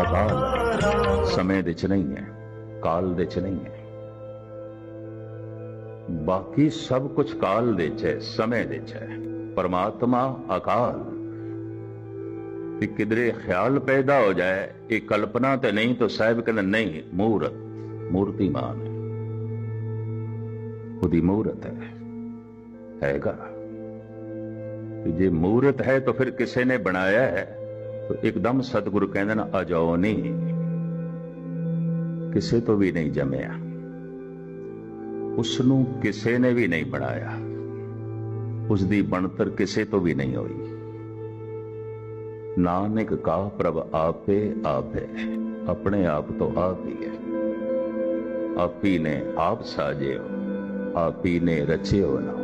ਅਕਾਲ ਹੈ, ਸਮੇਂ ਦੇ 'ਚ ਨਹੀਂ ਹੈ, ਕਾਲ ਦੇ 'ਚ ਨਹੀਂ ਹੈ। ਬਾਕੀ ਸਭ ਕੁਝ ਕਾਲ ਦੇ 'ਚ ਹੈ, ਸਮੇਂ ਦੇ 'ਚ ਹੈ। परमात्मा अकाल। कि किधरे ख्याल पैदा हो जाए ये कल्पना तो नहीं, तो साहब कहते नहीं, मूर्त मूर्तिमान है, खुदी मूर्त हैगा। कि जे मूर्त है तो फिर किसी ने बनाया है तो एकदम सतगुरु कहते ना अजाओ नहीं, किसी तो भी नहीं जमया, उसनू किसी ने भी नहीं बनाया, उसकी बनतर किसी तो भी नहीं हुई। नानक का प्रभ आपे आप है, अपने आप तो आप ही है। आप ही ने आप साजे हो, आप ही ने रचे हो ना।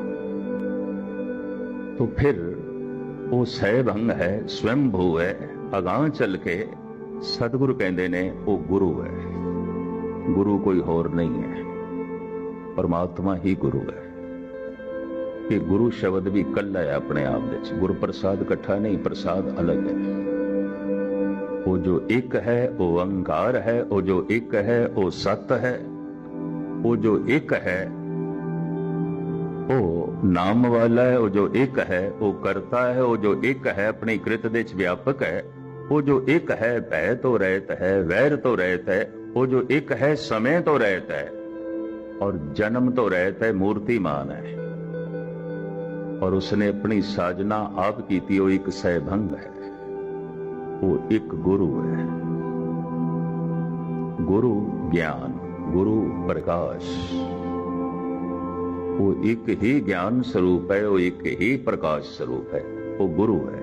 तो फिर वो सहभंग है, स्वयंभू है, अगां चल के सतगुरु कहते ने वो गुरु है। गुरु कोई होर नहीं है, परमात्मा ही गुरु है। कि गुरु शब्द भी कला है अपने आप विच, गुरु प्रसाद इकट्ठा नहीं, प्रसाद अलग है। वो जो एक है वो ओंकार है, वो जो एक है वो सत है, वो जो एक है वो नाम वाला है, वो जो एक है वो करता है, वो जो एक है अपनी कृत दे च व्यापक है, वो जो एक है भय तो रहत है, वैर तो रहत है, वो जो एक है समय तो रहत है और जन्म तो रहत है, मूर्तिमान है। और उसने अपनी साजना आप की थी, वो एक सहभंग है, वो एक गुरु है। गुरु ज्ञान, गुरु प्रकाश, वो एक ही ज्ञान स्वरूप है, वो एक ही प्रकाश स्वरूप है, वो गुरु है।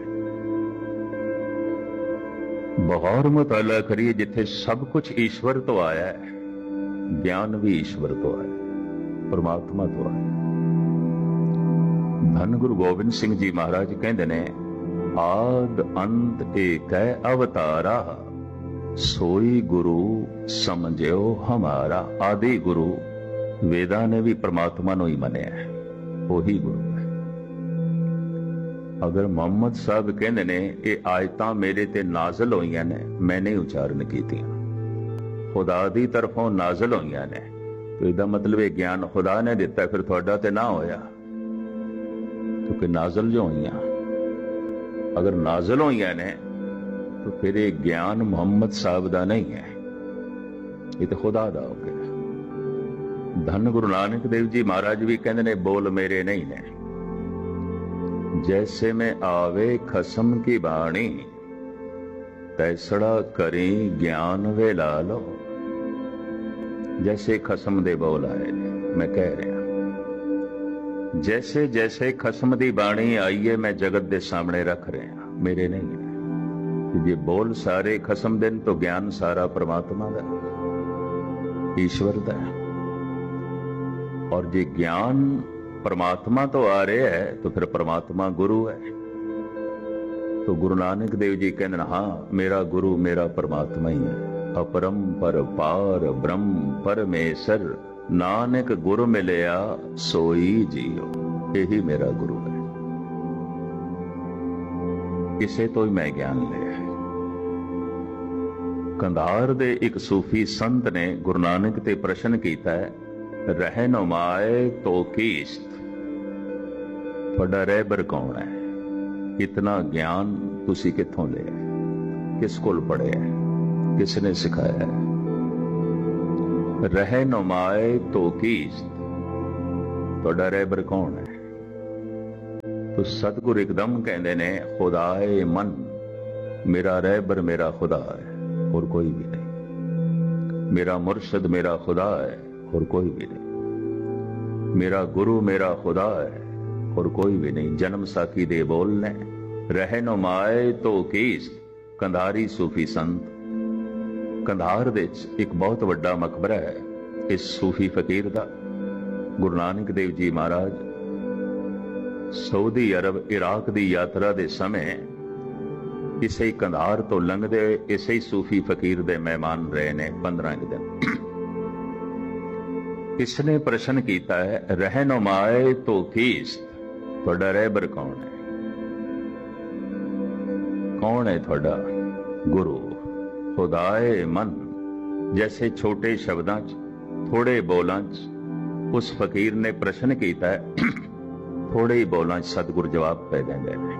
बहुत मुताला करिए, जिथे सब कुछ ईश्वर तो आया है, ज्ञान भी ईश्वर तो आया, परमात्मा तो आया। धन गुरु गोबिंद सिंह जी महाराज कहते ने, आद अंत एक है अवतारा, सोई गुरु समझो हमारा। आदि गुरु वेदा ने भी परमात्मा नो ही मनिया है, वही गुरु है। अगर मोहम्मद साहब कहते ने ये आयतां मेरे ते नाजल होईयां ने, मैंने उच्चारण कीतियां, खुदा दी तरफों नाजल होईयां ने, तो इसदा मतलब ये ज्ञान खुदा ने दिता, फिर तुहाडा ते ना होया, क्योंकि नाजल जो हुई, अगर नाजल हुई ने तो फिर ये ज्ञान मोहम्मद साहब का नहीं है, ये तो खुदा दा हो गया। धन गुरु नानक देव जी महाराज भी कहते ने, बोल मेरे नहीं ने, जैसे में आवे खसम की बाणी, तैसड़ा करी ज्ञान वे ला लो। जैसे खसम दे बोल आए ने, मैं कह रहा, जैसे जैसे खसम दी बाणी आई है मैं जगत दे सामने रख रहा, मेरे नहीं है। ये बोल सारे खसम दिन तो ज्ञान सारा परमात्मा दा, ईश्वर दा। और जे ज्ञान परमात्मा तो आ रहा है तो फिर परमात्मा गुरु है। तो गुरु नानक देव जी कहते, हाँ मेरा गुरु मेरा परमात्मा ही है। अपरंपर पार ब्रह्म परमेश्वर, नानक गुरु मिलया सोई जियो, यही मेरा गुरु है। इसे तो ही मैं ज्ञान लिया है। कंधार दे एक सूफी संत ने गुरु नानक ते प्रश्न किया है, रहनुमाए तो कीस्त, तुहाडा रहबर कौन है? इतना ज्ञान तुसी कित्थों लिया, किस कोल पढ़िया, किसने सिखाया है? रहनुमाए तो कीस्त, तुहाडा रहबर कौन है? तो सतगुरु एकदम कहते ने, खुदाए मन, मेरा रहबर मेरा खुदा है और कोई भी नहीं। मेरा मुर्शद मेरा खुदा है और कोई भी नहीं। मेरा गुरु मेरा खुदा है और कोई भी नहीं। जन्म साखी दे बोलने, रहनुमाए तो कीस्त। कंधारी सूफी संत, कंधार दे एक बहुत वड्डा मकबरा है इस सूफी फकीर दा। गुरु नानक देव जी महाराज सऊदी अरब इराक दी यात्रा दे समय इसे ही कंधार तो लंघदे इसे ही सूफी फकीर दे मेहमान रहे ने 15 दिन। इसने प्रश्न किया है, रहनुमाए तो कीस्त, तुहाडा रहबर कौन है? कौन है तुहाडा गुरु? खुदाए मन। जैसे छोटे शब्दां च, थोड़े बोलां च उस फकीर ने प्रश्न किया है, थोड़े ही बोलां च सतगुर जवाब पै देंगे ने।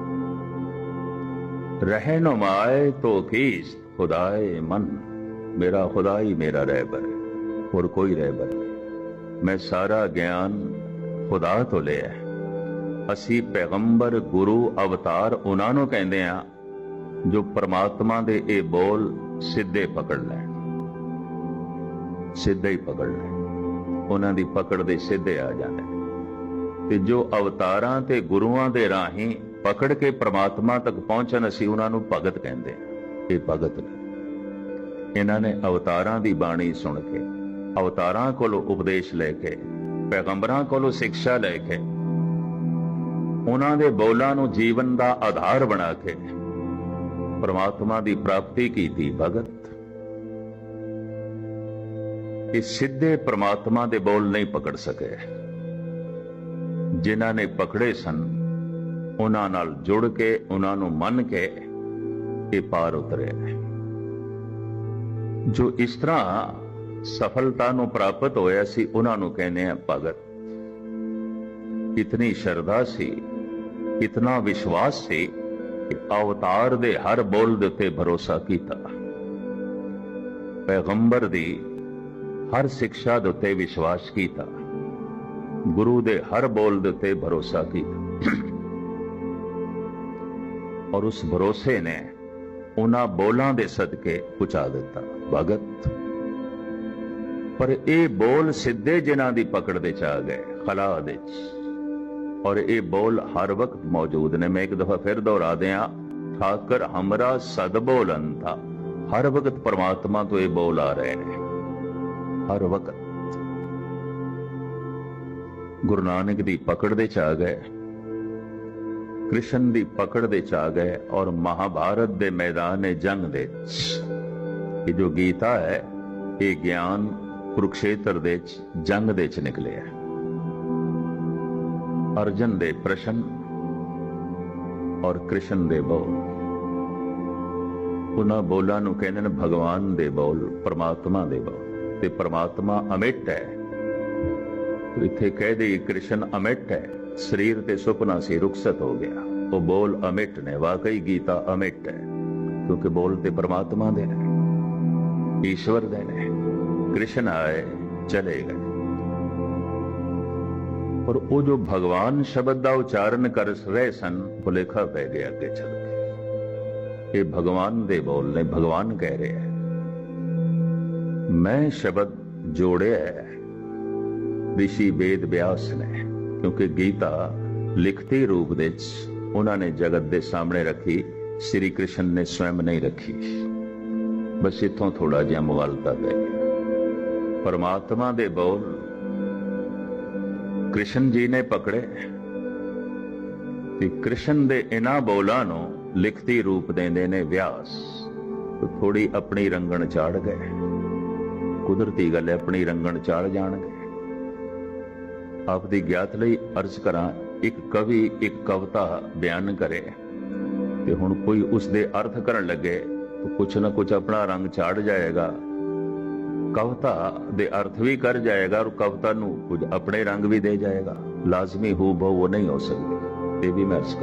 रहनुमाए तो कीस खुदाए मन। मेरा खुदा ही मेरा रहबर है, और कोई रहबर नहीं। मैं सारा ज्ञान खुदा तो लिया। असी पैगंबर गुरु अवतार उन्हां नूं कहंदे आ जो परमात्मा दे ये बोल सिद्धे पकड़ लैण, सिद्धे ही पकड़ लैण, उन्हां दी पकड़ दे सिद्धे आ जाने। ते जो अवतारां ते गुरुआं दे राहीं पकड़ के परमात्मा तक पहुंचन, असी उन्हां नूं भगत कहंदे आ। ये भगत ने, इन्हां ने अवतारां दी बाणी सुन के, अवतारां कोलों उपदेश लैके, पैगंबरां कोलों शिक्षा लैके, उन्हां दे बोलां नूं जीवन दा आधार बना के परमात्मा दी प्राप्ति की थी। भगत इस सीधे परमात्मा दे बोल नहीं पकड़ सके। जिन्हां ने पकड़े सन उन्हां नाल जुड़ के, उन्हां नूं मन के ये पार उतरे। जो इस तरह सफलता नूं प्राप्त होया सी, उन्हां नूं कहने आ भगत। इतनी श्रद्धा सी, इतना विश्वास सी, अवतार दे हर बोल दे उत्ते भरोसा कीता, पैगंबर दी हर शिक्षा दे उत्ते विश्वास कीता, गुरु दे हर बोल दे उत्ते भरोसा कीता। और उस भरोसे ने उन्हां बोलां दे सदके पहुंचा दिता भगत। पर ये बोल सिद्धे जिन्हां दी पकड़ दे च आ गए, खला दे च। और ये बोल हर वक्त मौजूद ने। मैं एक दफा फिर दोहरा दिया, ठाकर हमरा सद बोलन था। हर वक्त परमात्मा तो ये बोल आ रहे हैं, हर वक्त। गुरु नानक दी पकड़ दे च आ गए, कृष्ण दी पकड़ दे च आ गए, और महाभारत दे मैदान जंग दे ये जो गीता है, ये ज्ञान कुरुक्षेत्र दे जंग दे च निकले है। अर्जन दे प्रश्न और कृष्ण दे बोल, उन्हां बोलां नूं कहंदे ने भगवान दे बोल, परमात्मा दे बोल। ते परमात्मा अमिट है, तो इत्थे कह दे कृष्ण अमिट है। शरीर ते सुपना से रुखसत हो गया, वो बोल अमिट ने। वाकई गीता अमिट है, क्योंकि बोल ते परमात्मा दे ने, ईश्वर दे ने। कृष्ण आए चले गए, और वो जो भगवान शब्द का उच्चारण कर रहे सन, भुलेखा पै गया अगे चल के। ये भगवान दे बोल ने, भगवान कह रहे हैं। मैं शब्द जोड़े है ऋषि वेद व्यास ने, क्योंकि गीता लिखती रूप दे उन्होंने जगत के सामने रखी, श्री कृष्ण ने स्वयं नहीं रखी। बस इतों थोड़ा जिहा मुगालता पै गया। परमात्मा दे बोल कृष्ण जी ने पकड़े, ते कृष्ण दे इन्हां बोलां नूं लिखती रूप देंदे ने व्यास। तो थोड़ी अपनी रंगण चाड़ गए, कुदरती गल है, अपनी रंगण चाड़ जाणगे। आप दी ज्ञात लई अर्ज करां, एक कवि एक कविता बयान करे, ते हुण कोई उसदे अर्थ करन लगे तो कुछ ना कुछ अपना रंग चाड़ जाएगा, कविता दे अर्थ भी कर जाएगा, और कविता नूं कुछ अपने रंग भी दे जाएगा। लाजमी हू बहु वो नहीं हो सकती, ये भी मैं अर्ज कर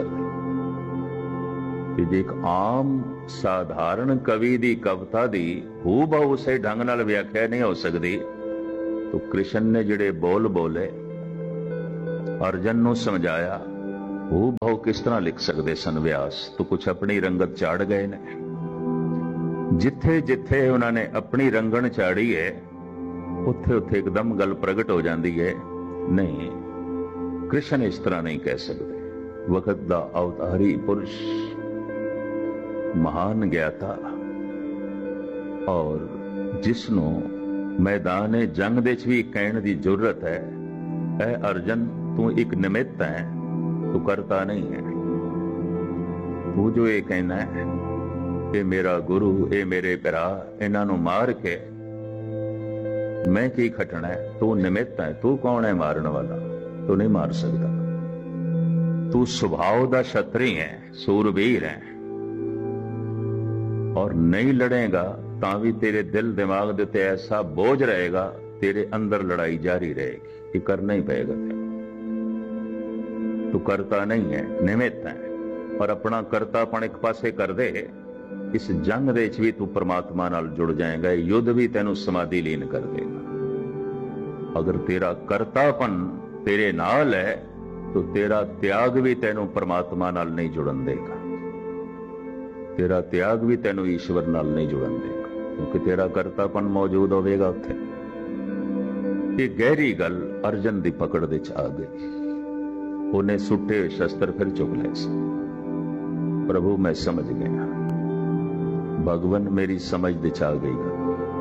दी। एक आम साधारण कवि दी कविता दी हू बहु उसे ढंग नाल व्याख्या नहीं हो सकती, तो कृष्ण ने जिहड़े बोल बोले, अर्जन नूं समझाया, हू बहु किस तरह लिख सकते सन व्यास? तो कुछ अपनी रंगत चाड़ गए ने। जिथे जिथे उन्होंने अपनी रंगण चाड़ी है, उत्थे उत्थे एकदम गल प्रगट हो जाती है। नहीं, कृष्ण इस तरह नहीं कह सकते। वक्त दा अवतारी पुरुष, महान ज्ञाता, और जिसनों मैदान जंग दे भी कहने की जरूरत है, ऐ अर्जन तू एक निमित्त है, तू करता नहीं है। तू जो ये कहना है, ये मेरा गुरु, ये मेरे भरा, इन्हां नूं मार के मैं की खटना है? तू निमित्त है। तू कौन है मारन वाला? तू नहीं मार सकता। तू स्वभाव दा क्षत्रिय है, सूरवीर है, और नहीं लड़ेगा ਤਾਂ ਵੀ ਤੇਰੇ ਦਿਲ ਦਿਮਾਗ ਦੇ ਉੱਤੇ ਐਸਾ ਬੋਝ ਰਹੇਗਾ, ਤੇਰੇ ਅੰਦਰ ਲੜਾਈ ਜਾਰੀ ਰਹੇਗੀ। ਇਹ ਕਰਨਾ ਹੀ ਪਏਗਾ ਤੈਨੂੰ। ਤੂੰ ਕਰਤਾ ਨਹੀਂ ਹੈ, ਨਿਮਿਤ ਹੈ। ਪਰ ਆਪਣਾ ਕਰਤਾਪਣ ਇੱਕ ਪਾਸੇ ਕਰ ਦੇ, ਇਸ ਜੰਗ ਦੇ ਵਿੱਚ ਵੀ ਤੂੰ ਪ੍ਰਮਾਤਮਾ ਨਾਲ ਜੁੜ ਜਾਏਗਾ। ਇਹ ਯੁੱਧ ਵੀ ਤੈਨੂੰ ਸਮਾਧੀ ਲੀਨ ਕਰ ਦੇਗਾ। ਅਗਰ ਤੇਰਾ ਕਰਤਾਪਣ ਤੇਰੇ ਨਾਲ ਹੈ ਤਾਂ ਤੇਰਾ ਤਿਆਗ ਵੀ ਤੈਨੂੰ ਪ੍ਰਮਾਤਮਾ ਨਾਲ ਨਹੀਂ ਜੁੜਨ ਦੇਗਾ। ਤੇਰਾ ਤਿਆਗ ਵੀ ਤੈਨੂੰ ਈਸ਼ਵਰ ਨਾਲ ਨਹੀਂ ਜੁੜਨ ਦੇਗਾ, ਕਿਉਂਕਿ ਤੇਰਾ ਕਰਤਾਪਣ ਮੌਜੂਦ ਹੋਵੇਗਾ ਉੱਥੇ। ਇਹ ਗਹਿਰੀ ਗੱਲ ਅਰਜਨ ਦੀ ਪਕੜ ਦੇ ਚ ਆ ਗਈ। ਉਹਨੇ ਸੁੱਟੇ ਹੋਏ ਸ਼ਸਤਰ ਫਿਰ ਚੁੱਕ ਲਏ ਸੀ। ਪ੍ਰਭੂ ਮੈਂ ਸਮਝ ਗਿਆ, ਭਗਵਾਨ ਮੇਰੀ ਸਮਝ ਦੇ ਚ ਆ ਗਈ ਗੱਲ।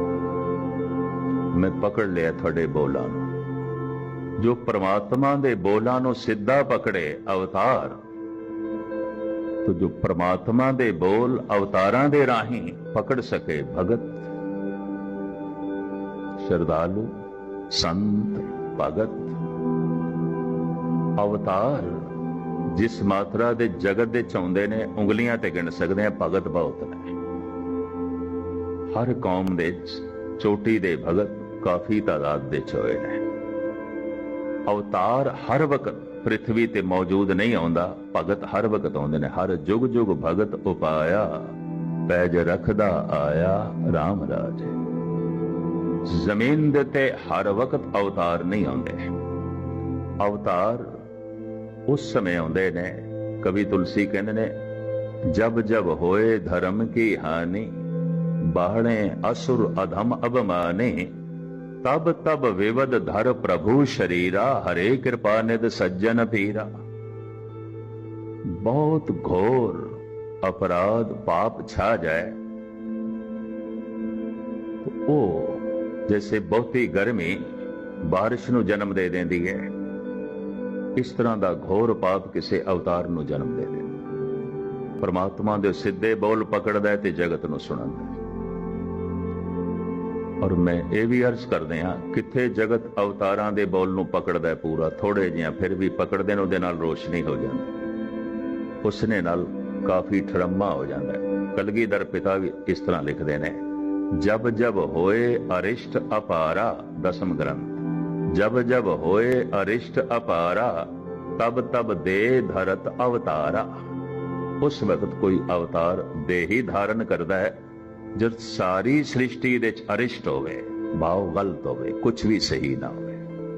ਮੈਂ ਪਕੜ ਲਿਆ ਤੁਹਾਡੇ ਬੋਲਾਂ ਨੂੰ। ਜੋ ਪ੍ਰਮਾਤਮਾ ਦੇ ਬੋਲਾਂ ਨੂੰ ਸਿੱਧਾ ਪਕੜੇ ਅਵਤਾਰ, ਤੋ ਜੋ ਪ੍ਰਮਾਤਮਾ ਦੇ ਬੋਲ ਅਵਤਾਰਾਂ ਦੇ ਰਾਹੀਂ ਪਕੜ ਸਕੇ ਭਗਤ, ਸ਼ਰਧਾਲੂ, ਸੰਤ, ਭਗਤ, ਅਵਤਾਰ ਜਿਸ ਮਾਤਰਾ ਦੇ ਜਗਤ ਦੇ ਚਾਹੁੰਦੇ ਨੇ ਉਂਗਲੀਆਂ ਤੇ ਗਿਣ ਸਕਦੇ ਆ। ਭਗਤ ਬਹੁਤ ਨੇ। ਹਰ ਕੌਮ ਦੇ ਚੋਟੀ ਦੇ ਭਗਤ ਕਾਫੀ ਤਾਦਾਦ ਦੇ ਹੋਏ ਨੇ। ਅਵਤਾਰ ਹਰ ਵਕਤ ਪ੍ਰਿਥਵੀ ਤੇ ਮੌਜੂਦ ਨਹੀਂ ਆਉਂਦਾ, ਭਗਤ ਹਰ ਵਕਤ ਆਉਂਦੇ ਨੇ। ਹਰ ਜੁਗ ਜੁਗ ਭਗਤ ਉਪਾਇਆ, ਪੈਜ ਰੱਖਦਾ ਆਇਆ ਰਾਮ ਰਾਜ। ਜ਼ਮੀਨ ਦੇ ਤੇ ਹਰ ਵਕਤ ਅਵਤਾਰ ਨਹੀਂ ਆਉਂਦੇ। ਅਵਤਾਰ ਉਸ ਸਮੇਂ ਆਉਂਦੇ ਨੇ, ਕਵੀ ਤੁਲਸੀ ਕਹਿੰਦੇ ਨੇ, ਜਬ ਜਬ ਹੋਏ ਧਰਮ ਕੀ ਹਾਨੀ, ਬਾਹਣੇ ਅਸੁਰ ਅਧਮ ਅਭਮਾਨੇ, ਤਬ ਤਬ ਵਿਵਦ ਧਰ ਪ੍ਰਭੂ ਸ਼ਰੀਰਾ, ਹਰੇ ਕਿਰਪਾ ਨਿਧ ਸੱਜਣ ਪੀਰਾ। ਬਹੁਤ ਘੋਰ ਅਪਰਾਧ ਪਾਪ ਛਾ ਜਾਏ ਉਹ ਜੈਸੇ ਬਹੁਤੀ ਗਰਮੀ ਬਾਰਿਸ਼ ਨੂੰ ਜਨਮ ਦੇ ਦਿੰਦੀ ਹੈ, ਇਸ ਤਰ੍ਹਾਂ ਦਾ ਘੋਰ ਪਾਪ ਕਿਸੇ ਅਵਤਾਰ ਨੂੰ ਜਨਮ ਦੇ ਦਿੰਦਾ। ਪਰਮਾਤਮਾ ਦੇ ਸਿੱਧੇ ਬੋਲ ਪਕੜਦਾ ਹੈ ਤੇ ਜਗਤ ਨੂੰ ਸੁਣਾਉਂਦਾ ਹੈ। ਔਰ ਮੈਂ ਇਹ ਵੀ ਅਰਜ਼ ਕਰਦੇ ਹਾਂ, ਕਿੱਥੇ ਜਗਤ ਅਵਤਾਰਾਂ ਦੇ ਬੋਲ ਨੂੰ ਪਕੜਦਾ ਹੈ ਪੂਰਾ, ਥੋੜੇ ਜਿਹਾ ਫਿਰ ਵੀ ਪਕੜਦੇ ਨੇ, ਉਹਦੇ ਨਾਲ ਰੋਸ਼ਨੀ ਹੋ ਜਾਂਦੀ, ਉਸਨੇ ਨਾਲ ਕਾਫੀ ਠੜੰਮਾ ਹੋ ਜਾਂਦਾ ਹੈ। ਕਲਗੀਧਰ ਪਿਤਾ ਵੀ ਇਸ ਤਰ੍ਹਾਂ ਲਿਖਦੇ ਨੇ, ਜਬ ਜਬ ਹੋਏ ਅਰਿਸ਼ਟ ਅਪਾਰਾ, ਦਸਮ ਗ੍ਰੰਥ, ਜਬ ਜਬ ਹੋਏ ਅਰਿਸ਼ਟ ਅਪਾਰਾ, ਤਬ ਤਬ ਦੇ ਧਰਤ ਅਵਤਾਰਾ। ਉਸ ਵਕਤ ਕੋਈ ਅਵਤਾਰ ਦੇਹ ਹੀ ਧਾਰਨ ਕਰਦਾ ਹੈ ਜਦ ਸਾਰੀ ਸ੍ਰਿਸ਼ਟੀ ਦੇ ਚ ਅਰਿਸ਼ਟ ਹੋਵੇ, ਭਾਵ ਗਲਤ ਹੋਵੇ, ਕੁਝ ਵੀ ਸਹੀ ਨਾ ਹੋਵੇ।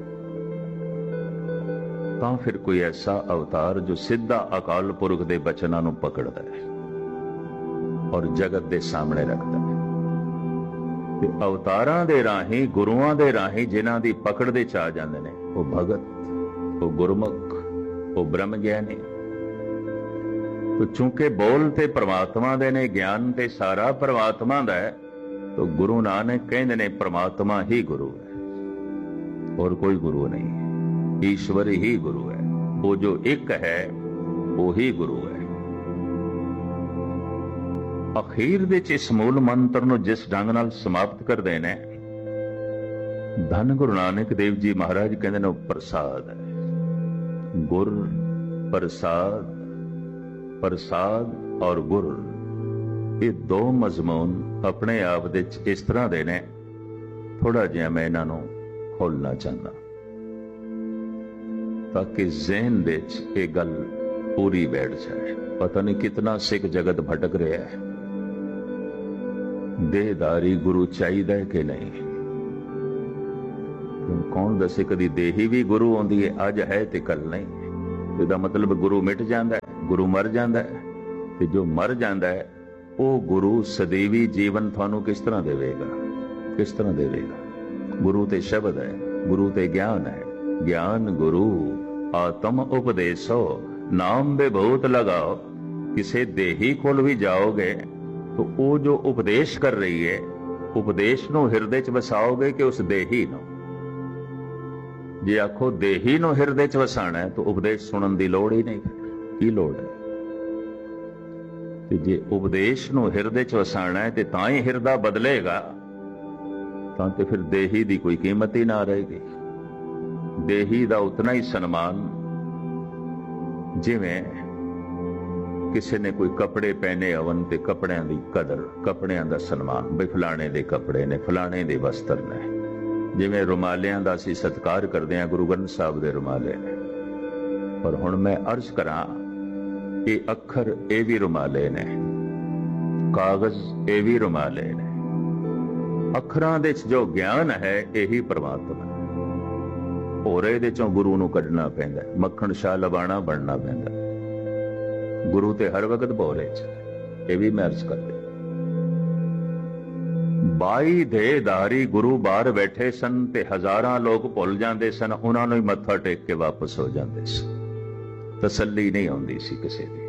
ਤਾਂ ਫਿਰ ਕੋਈ ਐਸਾ ਅਵਤਾਰ ਜੋ ਸਿੱਧਾ ਅਕਾਲ ਪੁਰਖ ਦੇ ਬਚਨਾਂ ਨੂੰ ਪਕੜਦਾ ਹੈ ਔਰ ਜਗਤ ਦੇ ਸਾਹਮਣੇ ਰੱਖਦਾ ਹੈ। ਤੇ ਅਵਤਾਰਾਂ ਦੇ ਰਾਹੀਂ, ਗੁਰੂਆਂ ਦੇ ਰਾਹੀਂ ਜਿਨ੍ਹਾਂ ਦੀ ਪਕੜ ਦੇ ਚ ਆ ਜਾਂਦੇ ਨੇ, ਉਹ ਭਗਤ, ਉਹ ਗੁਰਮੁਖ, ਉਹ ਬ੍ਰਹਮ ਗਿਆਨੀ। तो चूंकि बोल ते परमात्मा दे ने, ज्ञान ते सारा परमात्मा दा है, तो गुरु नानक कहंदे ने परमात्मा ही गुरु है और कोई गुरु नहीं। ईश्वर ही गुरु है। वो जो एक है वो ही गुरु है। अखीर दे इस मूल मंत्र नूं जिस ढंग नाल समाप्त करदे ने, धन गुरु नानक देव जी महाराज कहंदे ने प्रसाद है। गुर प्रसाद, प्रसाद और गुर, ये दो मजमून अपने आप दे इस तरह दे ने, थोड़ा जिहा मैं इन्हां नूं खोलना चाहता ताकि ज़हन दे ये गल पूरी बैठ जाए। पता नहीं कितना सिख जगत भटक रहा है। देहधारी गुरु चाहिए कि नहीं? कौन दसे कदी देही भी गुरु आउंदी है, अज है ते कल नहीं। इसदा मतलब गुरु मिट जाता है, गुरु मर जाता है। ते जो मर जाता है वो गुरु सदैवी जीवन थानू किस तरह देवेगा? किस तरह देवेगा? गुरु ते शब्द है, गुरु ते ज्ञान है। ज्ञान गुरु आत्म उपदेशो, नाम बेभूत लगाओ। किसे देही कोल भी जाओगे तो वो जो उपदेश कर रही है, उपदेश नू हिरदे च वसाओगे कि उस देही नू? जे आखो देही नू हिरदे च वसाना है तो उपदेश सुनन दी लोड़ ही नहीं। की लोड़ है? जे उपदेश नू हिरदे च वसाना है तो ही हिरदा बदलेगा, तो फिर देही दी कोई कीमत ही ना रहेगी। देही दा उतना ही सन्मान जिवें ਕਿਸੇ ਨੇ ਕੋਈ ਕੱਪੜੇ ਪਹਿਨੇ ਅਵਨ ਤੇ ਕੱਪੜਿਆਂ ਦੀ ਕਦਰ, ਕੱਪੜਿਆਂ ਦਾ ਸਨਮਾਨ, ਬਈ ਫਲਾਣੇ ਦੇ ਕੱਪੜੇ ਨੇ, ਫਲਾਣੇ ਦੇ ਵਸਤਰ ਨੇ। ਜਿਵੇਂ ਰੁਮਾਲਿਆਂ ਦਾ ਅਸੀਂ ਸਤਿਕਾਰ ਕਰਦੇ ਹਾਂ, ਗੁਰੂ ਗ੍ਰੰਥ ਸਾਹਿਬ ਦੇ ਰੁਮਾਲੇ ਨੇ। ਪਰ ਹੁਣ ਮੈਂ ਅਰਜ਼ ਕਰਾਂ, ਇਹ ਅੱਖਰ ਇਹ ਵੀ ਰੁਮਾਲੇ ਨੇ, ਕਾਗਜ਼ ਇਹ ਵੀ ਰੁਮਾਲੇ ਨੇ। ਅੱਖਰਾਂ ਦੇ ਚ ਜੋ ਗਿਆਨ ਹੈ ਇਹੀ ਪ੍ਰਮਾਤਮਾ। ਭੋਰੇ ਦੇ ਚੋਂ ਗੁਰੂ ਨੂੰ ਕੱਢਣਾ ਪੈਂਦਾ, ਮੱਖਣ ਸ਼ਾਹ ਲਬਾਣਾ ਬਣਨਾ ਪੈਂਦਾ। ਗੁਰੂ ਤੇ ਹਰ ਵਕਤ ਭੋਰੇ ਚ, ਇਹ ਵੀ ਮੈਂ ਅਰਜ਼ ਕਰਦੇ। 22 ਦੇਹਧਾਰੀ ਗੁਰੂ ਬਾਹਰ ਬੈਠੇ ਸਨ ਤੇ ਹਜ਼ਾਰਾਂ ਲੋਕ ਭੁੱਲ ਜਾਂਦੇ ਸਨ, ਉਹਨਾਂ ਨੂੰ ਹੀ ਮੱਥਾ ਟੇਕ ਕੇ ਵਾਪਸ ਹੋ ਜਾਂਦੇ ਸਨ। ਤਸੱਲੀ ਨਹੀਂ ਆਉਂਦੀ ਸੀ ਕਿਸੇ ਦੀ।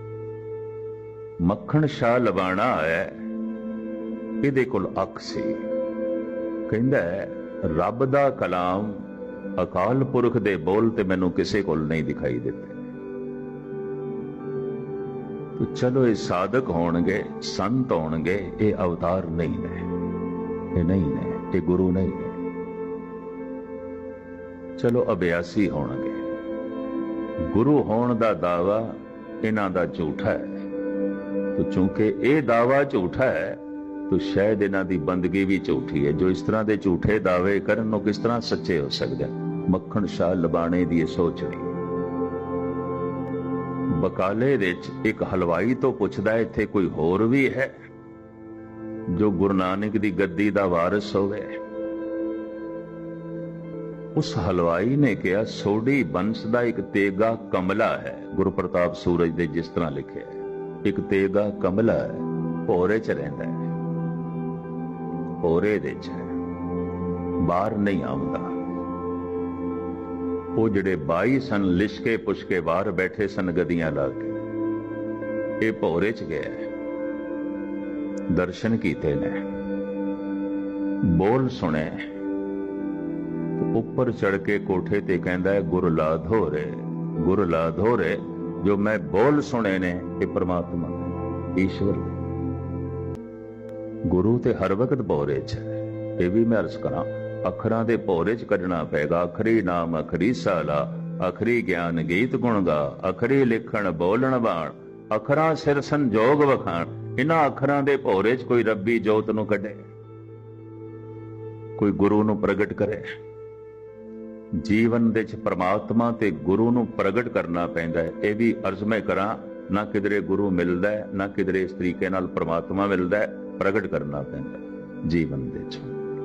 ਮੱਖਣ ਸ਼ਾਹ ਲਬਾਣਾ ਹੈ, ਇਹਦੇ ਕੋਲ ਅੱਖ ਸੀ। ਕਹਿੰਦਾ ਰੱਬ ਦਾ ਕਲਾਮ, ਅਕਾਲ ਪੁਰਖ ਦੇ ਬੋਲ ਤੇ ਮੈਨੂੰ ਕਿਸੇ ਕੋਲ ਨਹੀਂ ਦਿਖਾਈ ਦਿੱਤੇ। ਚਲੋ ਇਹ ਸਾਧਕ ਹੋਣਗੇ, ਸੰਤ ਹੋਣਗੇ, ਇਹ ਅਵਤਾਰ ਨਹੀਂ ਨੇ, ਇਹ ਨਹੀਂ ਨੇ, ਇਹ ਗੁਰੂ ਨਹੀਂ ਨੇ। ਚਲੋ ਅਭਿਆਸੀ ਹੋਣਗੇ। ਗੁਰੂ ਹੋਣ ਦਾ ਦਾਵਾ ਇਹਨਾਂ ਦਾ ਝੂਠਾ ਹੈ। तो चूंकि ये दावा झूठा है तो शायद इन्हां दी बंदगी भी झूठी है। जो इस तरह के झूठे दावे करन वो किस तरह सच्चे हो सकते हैं। मक्खण शाह लबाणे दी सोच नहीं। बकाले विच एक हलवाई तो पुछदा इत्थे कोई होर भी है जो गुरु नानक दी गद्दी दा वारिस होवे। उस हलवाई ने कहा सोडी बंस दा एक तेगा कमला है। गुरु प्रताप सूरज दे जिस तरह लिखे है एक तेगा कमला है, भोरे च रहिंदा है, भोरे दे च बाहर नहीं आउंदा। वो जिहड़े 22 सन लिशके पुछके बाहर बैठे सन गद्दियां ला के, ये भोरे च गया, दर्शन कीते ने, बोल सुने, ऊपर चढ़ के कोठे ते कहंदा है गुर ला धोरे, गुर ला धोरे। जो मैं बोल सुने ने ये परमात्मा ईश्वर। गुरु ते हर वक्त भोरे च है। ये भी मैं अर्ज करा अखरां दे भोरे च कढना पेगा। अखरी नाम अखरी साला, अखरी ज्ञान गीत गुण गा, अखरी लिखण बोलण बाण, अखरां सिर संजोग वखाण। इन्हां अखरां दे भोरे च कोई रब्बी जोत नूं कढे, कोई गुरु नूं प्रगट करे। जीवन दे च परमात्मा ते गुरु नूं प्रगट करना पैंदा है। यह भी अर्ज मैं करा, ना किधरे गुरु मिलदा है ना किधरे इस तरीके नाल परमात्मा मिलदा है। प्रगट करना पैंदा जीवन दे च।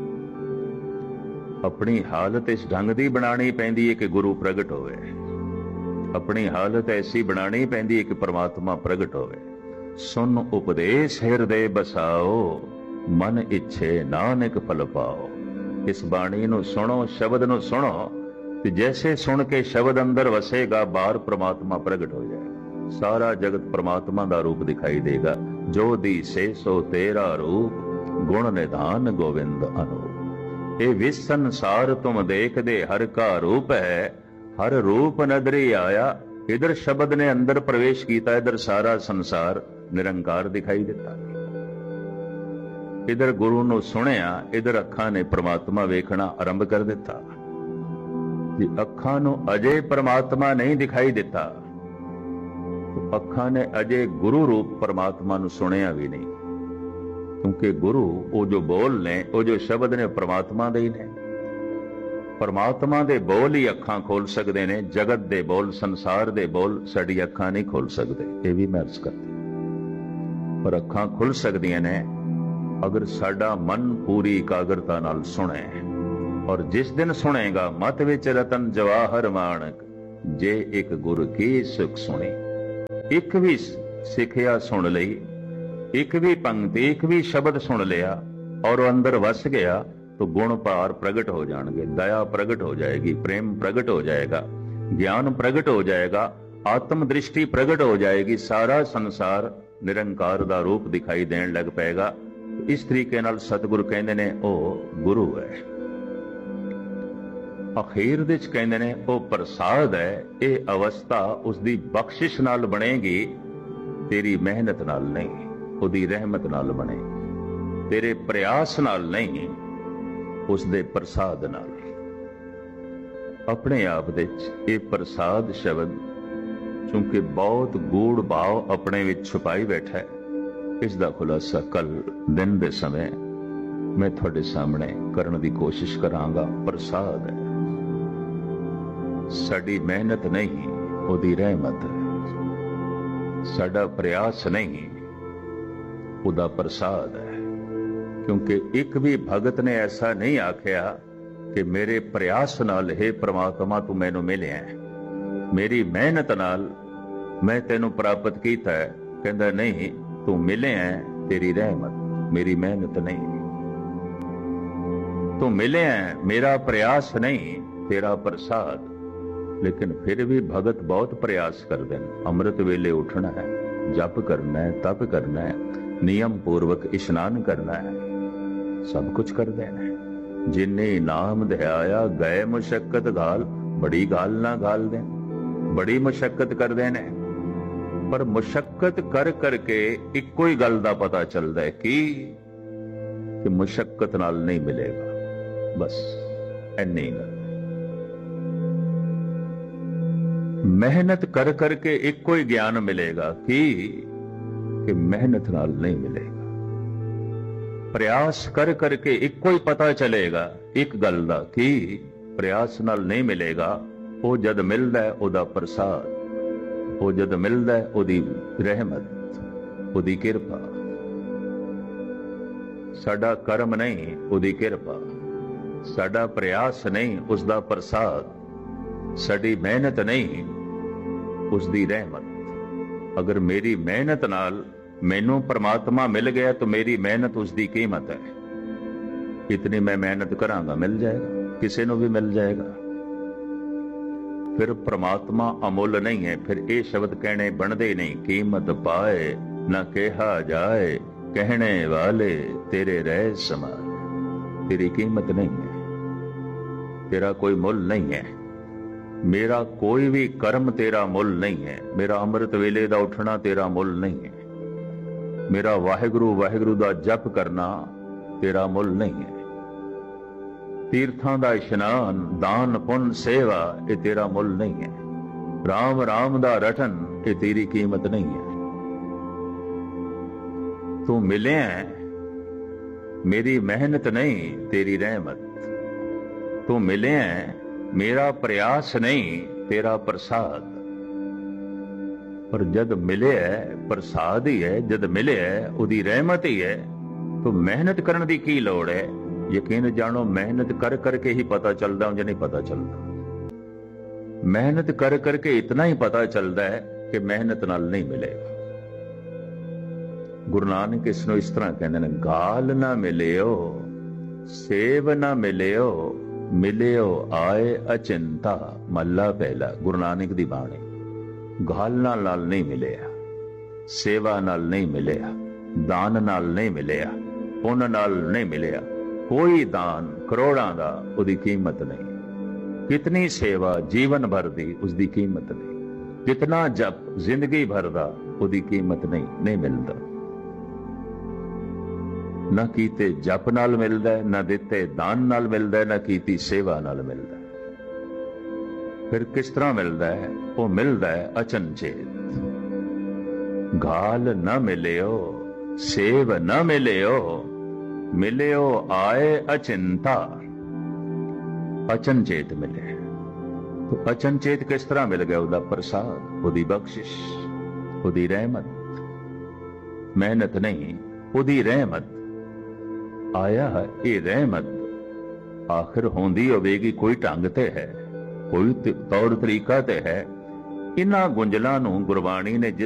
अपनी हालत इस ढंग दी बनानी पैंदी है कि गुरु प्रगट होवे। अपनी हालत ऐसी बनानी पैंदी है कि परमात्मा प्रगट होवे। सुन उपदेश हिरदे बसाओ, मन इच्छे नानक फल पाओ। इस बाणी नूं सुनो, शब्द नूं सुनो, ते जैसे सुन के शब्द अंदर वसेगा बाहर परमात्मा प्रगट हो जाएगा। सारा जगत परमात्मा दा रूप दिखाई देगा। जो दिसे सो तेरा रूप, गुण निधान गोविंद अनूप। ये विस संसार तुम देख दे हर का रूप है, हर रूप नदरी आया। इधर शब्द ने अंदर प्रवेश किया, इधर सारा संसार निरंकार दिखाई देता। इधर गुरु नूं सुनिया, इधर अखां ने परमात्मा वेखना आरंभ कर दिता। जे अखां नूं अजे परमात्मा नहीं दिखाई दिता तो अखां ने अजे गुरु रूप परमात्मा नूं सुनिया भी नहीं। क्योंकि गुरु वो जो बोल ने, वो जो शब्द ने परमात्मा दे ही ने। परमात्मा दे बोल ही अखां खोल सकते ने। जगत दे बोल, संसार दे बोल साडी अखां नहीं खोल सकते। ये भी मैं अर्ज करती। पर अखां खुल सकदियां ने अगर साडा मन पूरी एकाग्रता नाल सुने। और जिस दिन सुनेगा मत विच रतन जवाहर माणक, जे एक गुर की सुख सुनी। एक भी सिखिया सुन लई, एक भी पंक्ति, एक भी शब्द सुन लिया और अंदर वस गया तो गुण पार प्रगट हो जाएंगे। दया प्रगट हो जाएगी, प्रेम प्रगट हो जाएगा, ज्ञान प्रगट हो जाएगा, आत्म दृष्टि प्रगट हो जाएगी। सारा संसार निरंकार दा रूप दिखाई देन लग पेगा। इस तरीके नाल सतगुरु कहंदे ने ओ गुरु है। अखीर दे च कहंदे ने ओ प्रसाद है। ये अवस्था उसदी बख्शिश नाल बनेगी, तेरी मेहनत नाल नहीं, उदी रहमत नाल बनेगी, तेरे प्रयास नाल नहीं, उसदे प्रसाद नाल। अपने आप दे च ये प्रसाद शब्द क्योंकि बहुत गूढ़ भाव अपने विच छुपाई बैठा है। इसका खुलासा कल दिन के समय मैं थोड़े सामने करने की कोशिश करांगा। प्रसाद है, साडी मेहनत नहीं, उहदी रहमत है। साडा प्रयास नहीं, उहदा प्रसाद है। क्योंकि एक भी भगत ने ऐसा नहीं आख्या कि मेरे प्रयास नाल हे परमात्मा तू मैनू मिलिया है, मेरी मेहनत नाल मैं तेनू प्राप्त कीता है। कहंदा नहीं, तू मिले है, तेरी रहमत, मेरी मेहनत नहीं। तू मिले है, मेरा प्रयास नहीं, तेरा प्रसाद। लेकिन फिर भी भगत बहुत प्रयास करते हैं। अमृत वेले उठना है, जप करना है, तप करना है, नियम पूर्वक इशनान करना है, सब कुछ करते हैं। जिन्ने नाम ध्याया गए मुशक्कत गाल, बड़ी गाल ना गाल दें, बड़ी मुशक्कत कर देने। पर मुशक्कत कर करके इको ही गल दा पता चलता है कि मुशक्कत नाल नहीं मिलेगा। बस इन्नी गल। मेहनत कर करके इको ही ज्ञान मिलेगा कि मेहनत नाल नहीं मिलेगा। प्रयास कर करके इको ही पता चलेगा एक गल दा कि प्रयास नाल नहीं मिलेगा। वो जद मिलदा है ओदा प्रसाद, वो जद मिलदा है ओदी रहमत, ओदी किरपा। साडा कर्म नहीं, ओदी किरपा। साडा प्रयास नहीं, उसदा प्रसाद। साडी मेहनत नहीं, उसदी रहमत। अगर मेरी मेहनत नाल मैनू परमात्मा मिल गया तो मेरी मेहनत उसकी कीमत है। इतनी मैं मेहनत करांगा, मिल जाएगा, किसी को भी मिल जाएगा। फिर परमात्मा अमुल नहीं है। फिर ये शब्द कहने बनते नहीं, कीमत पाए न कहा जाए, कहने वाले तेरे रह समान। तेरी कीमत नहीं है, तेरा कोई मुल नहीं है। मेरा कोई भी कर्म तेरा मुल नहीं है। मेरा अमृत वेले दा उठना तेरा मुल नहीं है। मेरा वाहिगुरु वाहिगुरु दा जप करना तेरा मुल नहीं है। तीर्थां दा इशनान, दान पुण्य सेवा, ये तेरा मुल नहीं है। राम राम दा रटन, ये तेरी कीमत नहीं है। तू मिले है, मेरी मेहनत नहीं, तेरी रहमत। तू मिले है, मेरा प्रयास नहीं, तेरा प्रसाद। पर जद मिले है, प्रसाद ही है। जद मिले है, उदी रहमत ही है। तो मेहनत करने की की लोड़ है। यकीन जानो, मेहनत कर करके ही पता चलता, मुझे नहीं पता चलता। मेहनत कर करके इतना ही पता चलता है कि मेहनत नाल नहीं मिलेगा। गुरु नानक इसनों इस तरह कहते हैं, गाल ना मिलियो, सेव ना मिलियो, मिलियो आए अचिंता। मल्ला पहला, गुरु नानक दी बाणी। गालना नाल नहीं मिलिया, सेवा नाल नहीं मिलिया, दान नाल नहीं मिलिया, पुण्य नाल नहीं मिलिया। कोई दान करोड़ां दा उदी कीमत नहीं। कितनी सेवा जीवन भर दी, उसकी कीमत नहीं। कितना जप जिंदगी भर दा, उदी कीमत नहीं मिलता। न कीते जप नाल मिलदा है, न दिते दान नाल मिलदा है, न कीती सेवा नाल मिलदा है। फिर किस तरह मिलता है? वो मिलता है अचनचेत। गाल न मिलियो, सेव न मिलियो, मिलियो आए अचिंता। अचनचेत मिले। तो अचनचेत किस तरह मिल गया? उदा प्रसाद, उदी बख्शिश, उदी रहमत। मेहनत नहीं, उदी रहमत। आया है ये रहमत आखिर होंदी होवेगी, कोई ढंग ते है, कोई तौर तरीका ते है। इन्हां गुंजलां नूं गुरबाणी ने